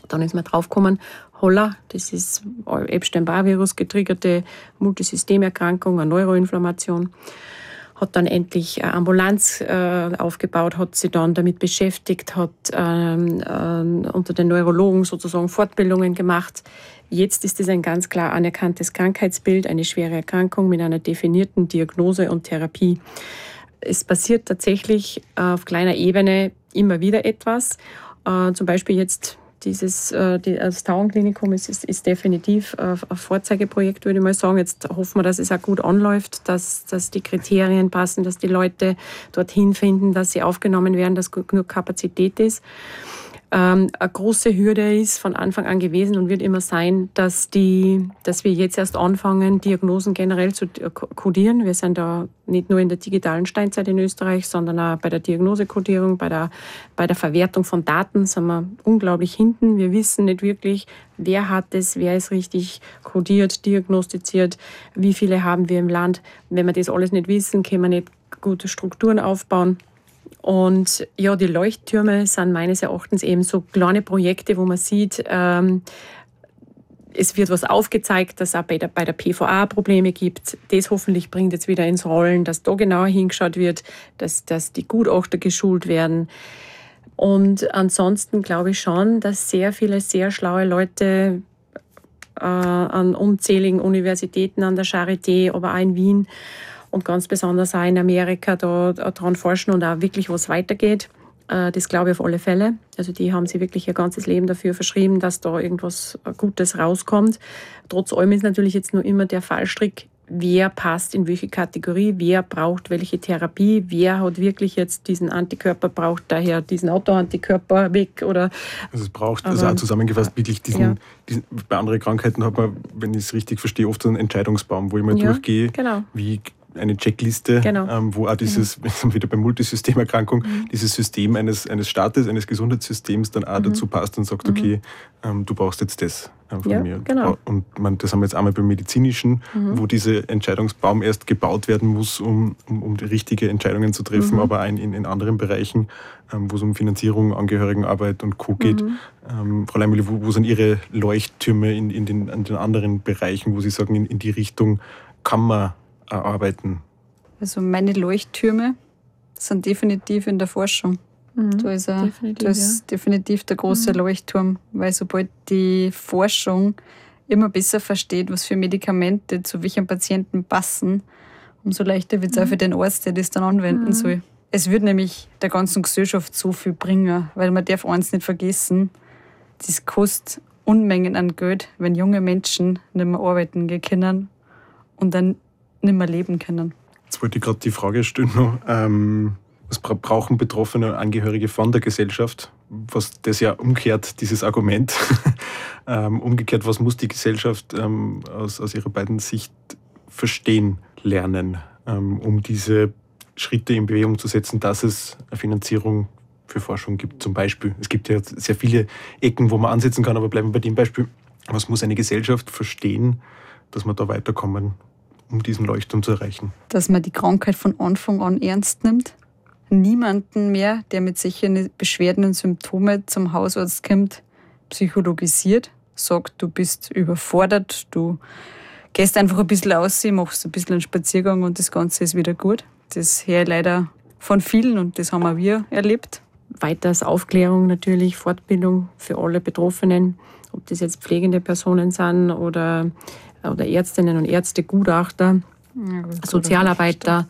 Dann ist man draufgekommen, holla, das ist Epstein-Barr-Virus getriggerte Multisystemerkrankung, eine Neuroinflammation. Hat dann endlich eine Ambulanz aufgebaut, hat sich dann damit beschäftigt, hat unter den Neurologen sozusagen Fortbildungen gemacht. Jetzt ist es ein ganz klar anerkanntes Krankheitsbild, eine schwere Erkrankung mit einer definierten Diagnose und Therapie. Es passiert tatsächlich auf kleiner Ebene immer wieder etwas. Zum Beispiel jetzt das Tauernklinikum ist definitiv ein Vorzeigeprojekt, würde ich mal sagen. Jetzt hoffen wir, dass es auch gut anläuft, dass die Kriterien passen, dass die Leute dorthin finden, dass sie aufgenommen werden, dass genug Kapazität ist. Eine große Hürde ist von Anfang an gewesen und wird immer sein, dass wir jetzt erst anfangen, Diagnosen generell zu kodieren. Wir sind da nicht nur in der digitalen Steinzeit in Österreich, sondern auch bei der Diagnosekodierung, bei der Verwertung von Daten sind wir unglaublich hinten. Wir wissen nicht wirklich, wer hat es, wer ist richtig kodiert, diagnostiziert, wie viele haben wir im Land. Wenn wir das alles nicht wissen, können wir nicht gute Strukturen aufbauen. Und ja, die Leuchttürme sind meines Erachtens eben so kleine Projekte, wo man sieht, es wird was aufgezeigt, dass es auch bei der PVA Probleme gibt. Das hoffentlich bringt jetzt wieder ins Rollen, dass da genauer hingeschaut wird, dass die Gutachter geschult werden. Und ansonsten glaube ich schon, dass sehr viele sehr schlaue Leute an unzähligen Universitäten, an der Charité, aber auch in Wien und ganz besonders auch in Amerika daran forschen und auch wirklich was weitergeht. Das glaube ich auf alle Fälle. Also die haben sich wirklich ihr ganzes Leben dafür verschrieben, dass da irgendwas Gutes rauskommt. Trotz allem ist natürlich jetzt nur immer der Fallstrick, wer passt in welche Kategorie, wer braucht welche Therapie, wer hat wirklich jetzt diesen Antikörper, braucht daher diesen Autoantikörper weg oder... Also es braucht, also auch zusammengefasst, wirklich diesen, bei anderen Krankheiten hat man, wenn ich es richtig verstehe, oft so einen Entscheidungsbaum, wo ich mal durchgehe, wie eine Checkliste, wo auch dieses, wenn es wieder bei Multisystemerkrankung, dieses System eines Staates, eines Gesundheitssystems dann auch dazu passt und sagt, okay, du brauchst jetzt das von mir. Genau. Und das haben wir jetzt einmal beim Medizinischen, wo dieser Entscheidungsbaum erst gebaut werden muss, um die richtige Entscheidungen zu treffen, aber auch in anderen Bereichen, wo es um Finanzierung, Angehörigenarbeit und Co. geht. Frau Leimühle, wo sind Ihre Leuchttürme in den anderen Bereichen, wo Sie sagen, in die Richtung kann man arbeiten? Also meine Leuchttürme sind definitiv in der Forschung. Da ist definitiv der große Leuchtturm, weil sobald die Forschung immer besser versteht, was für Medikamente zu welchen Patienten passen, umso leichter wird es auch für den Arzt, der das dann anwenden soll. Es wird nämlich der ganzen Gesellschaft so viel bringen, weil man darf eins nicht vergessen, das kostet Unmengen an Geld, wenn junge Menschen nicht mehr arbeiten gehen können und dann nicht mehr leben können. Jetzt wollte ich gerade die Frage stellen noch, was brauchen betroffene Angehörige von der Gesellschaft? Was das ja umkehrt, dieses Argument. Umgekehrt, was muss die Gesellschaft aus ihrer beiden Sicht verstehen lernen, um diese Schritte in Bewegung zu setzen, dass es eine Finanzierung für Forschung gibt zum Beispiel. Es gibt ja sehr viele Ecken, wo man ansetzen kann, aber bleiben wir bei dem Beispiel. Was muss eine Gesellschaft verstehen, dass wir da weiterkommen, um diesen Leuchtturm zu erreichen? Dass man die Krankheit von Anfang an ernst nimmt. Niemanden mehr, der mit solchen Beschwerden und Symptomen zum Hausarzt kommt, psychologisiert, sagt, du bist überfordert, du gehst einfach ein bisschen aus, machst ein bisschen einen Spaziergang und das Ganze ist wieder gut. Das höre ich leider von vielen und das haben auch wir erlebt. Weiters Aufklärung natürlich, Fortbildung für alle Betroffenen, ob das jetzt pflegende Personen sind oder Ärztinnen und Ärzte, Gutachter, Sozialarbeiter.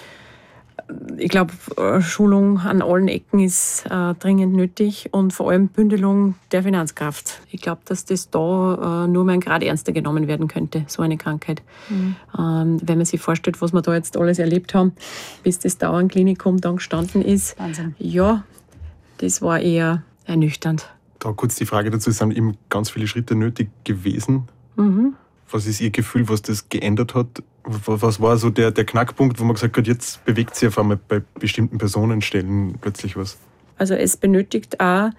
Ich glaube, Schulung an allen Ecken ist dringend nötig und vor allem Bündelung der Finanzkraft. Ich glaube, dass das da nur mal gerade ernster genommen werden könnte, so eine Krankheit. Wenn man sich vorstellt, was wir da jetzt alles erlebt haben, bis das Tauernklinikum dann gestanden ist. Wahnsinn. Ja, das war eher ernüchternd. Da kurz die Frage dazu, es sind eben ganz viele Schritte nötig gewesen. Was ist Ihr Gefühl, was das geändert hat? Was war so der Knackpunkt, wo man gesagt hat, jetzt bewegt sich auf einmal bei bestimmten Personenstellen plötzlich was? Also es benötigt auch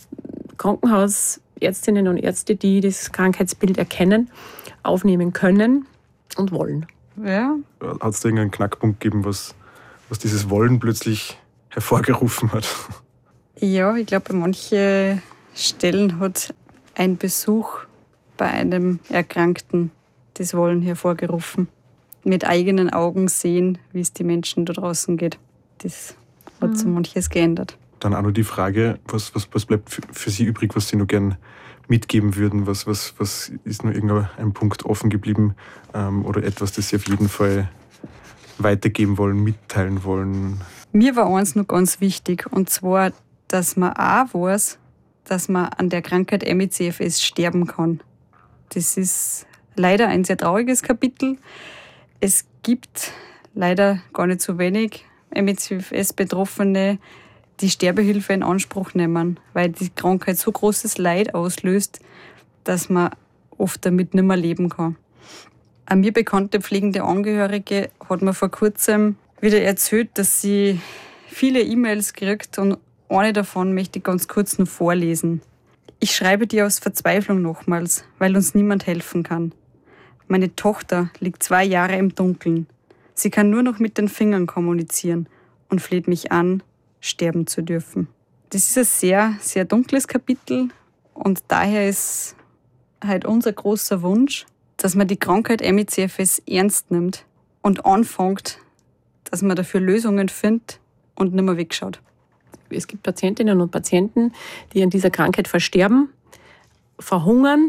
Krankenhausärztinnen und Ärzte, die das Krankheitsbild erkennen, aufnehmen können und wollen. Ja. Hat es da irgendeinen Knackpunkt gegeben, was dieses Wollen plötzlich hervorgerufen hat? Ja, ich glaube, bei manchen Stellen hat ein Besuch bei einem Erkrankten das Wollen hervorgerufen. Mit eigenen Augen sehen, wie es die Menschen da draußen geht. Das hat so manches geändert. Dann auch noch die Frage, was bleibt für Sie übrig, was Sie noch gern mitgeben würden? Was ist noch irgendein Punkt offen geblieben oder etwas, das Sie auf jeden Fall weitergeben wollen, mitteilen wollen? Mir war eins noch ganz wichtig, und zwar, dass man auch weiß, dass man an der Krankheit ME/CFS sterben kann. Das ist leider ein sehr trauriges Kapitel. Es gibt leider gar nicht so wenig ME/CFS-Betroffene, die Sterbehilfe in Anspruch nehmen, weil die Krankheit so großes Leid auslöst, dass man oft damit nicht mehr leben kann. Eine mir bekannte pflegende Angehörige hat mir vor kurzem wieder erzählt, dass sie viele E-Mails kriegt, und eine davon möchte ich ganz kurz noch vorlesen. Ich schreibe dir aus Verzweiflung nochmals, weil uns niemand helfen kann. Meine Tochter liegt 2 Jahre im Dunkeln. Sie kann nur noch mit den Fingern kommunizieren und fleht mich an, sterben zu dürfen. Das ist ein sehr, sehr dunkles Kapitel, und daher ist halt unser großer Wunsch, dass man die Krankheit ME/CFS ernst nimmt und anfängt, dass man dafür Lösungen findet und nicht mehr wegschaut. Es gibt Patientinnen und Patienten, die an dieser Krankheit versterben, verhungern,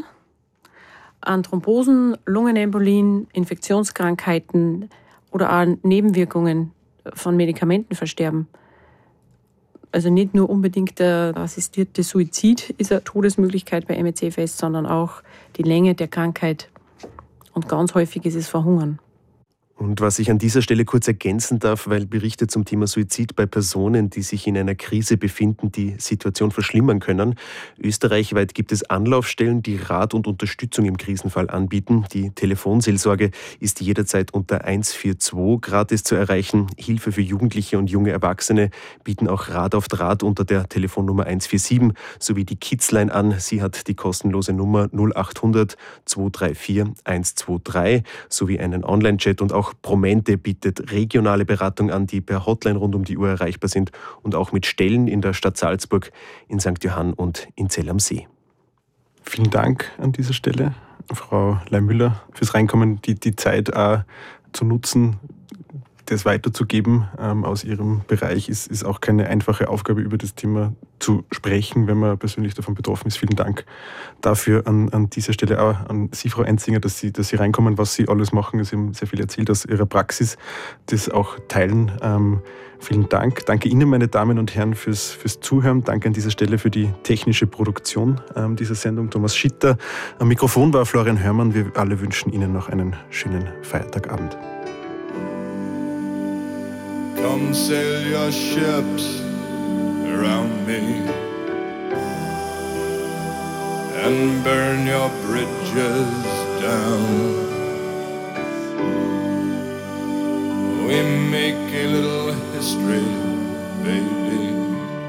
an Thrombosen, Lungenembolien, Infektionskrankheiten oder an Nebenwirkungen von Medikamenten versterben. Also nicht nur unbedingt der assistierte Suizid ist eine Todesmöglichkeit bei ME/CFS, sondern auch die Länge der Krankheit. Und ganz häufig ist es Verhungern. Und was ich an dieser Stelle kurz ergänzen darf, weil Berichte zum Thema Suizid bei Personen, die sich in einer Krise befinden, die Situation verschlimmern können. Österreichweit gibt es Anlaufstellen, die Rat und Unterstützung im Krisenfall anbieten. Die Telefonseelsorge ist jederzeit unter 142 gratis zu erreichen. Hilfe für Jugendliche und junge Erwachsene bieten auch Rat auf Draht unter der Telefonnummer 147 sowie die Kidsline an. Sie hat die kostenlose Nummer 0800 234 123 sowie einen Online-Chat, und auch Promente bietet regionale Beratung an, die per Hotline rund um die Uhr erreichbar sind und auch mit Stellen in der Stadt Salzburg, in St. Johann und in Zell am See. Vielen Dank an dieser Stelle, Frau Leimüller, fürs Reinkommen, die Zeit auch zu nutzen, das weiterzugeben aus Ihrem Bereich. Ist auch keine einfache Aufgabe, über das Thema zu sprechen, wenn man persönlich davon betroffen ist. Vielen Dank dafür an dieser Stelle auch an Sie, Frau Enzinger, dass Sie reinkommen, was Sie alles machen. Sie haben sehr viel erzählt aus Ihrer Praxis, das auch teilen. Vielen Dank. Danke Ihnen, meine Damen und Herren, fürs Zuhören. Danke an dieser Stelle für die technische Produktion dieser Sendung. Thomas Schitter. Am Mikrofon war Florian Hörmann. Wir alle wünschen Ihnen noch einen schönen Feiertagabend. Come sail your ships around me and burn your bridges down. We make a little history, babe.